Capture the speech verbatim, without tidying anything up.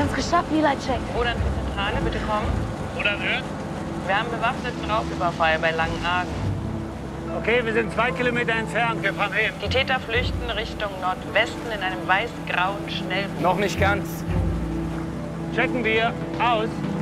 haben es geschafft, Lila-Check. Oder in die Zentrale, bitte kommen. Oder hört? Wir haben bewaffneten Raubüberfall bei Langenargen. Okay, wir sind zwei Kilometer entfernt. Wir fahren hin. Die Täter flüchten Richtung Nordwesten in einem weiß-grauen Schnellbus. Noch nicht ganz. Checken wir. Aus.